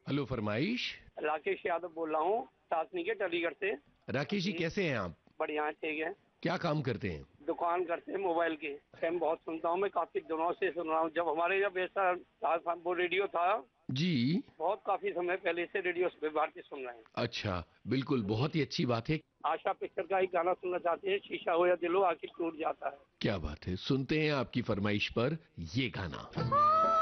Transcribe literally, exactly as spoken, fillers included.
Hello, फरमाइश। राकेश यादव बोल रहा हूँ, शासनी के अलीगढ़ से। राकेश जी, कैसे हैं आप? बढ़िया है, ठीक है। क्या काम करते हैं? दुकान करते हैं मोबाइल की। मैं बहुत सुनता हूँ, मैं काफी दिनों से सुन रहा हूँ। जब हमारे जब ऐसा था, वो रेडियो था, जी। बहुत काफी समय पहले से रेडियो पे भारती सुन रहे हैं। अच्छा, बिल्कुल, बहुत ही अच्छी बात है। आशा पिक्चर का एक गाना सुनना चाहते हैं, शीशा हो या दिल हो आखिर टूट जाता है। क्या बात है, सुनते हैं आपकी फरमाइश पर ये गाना।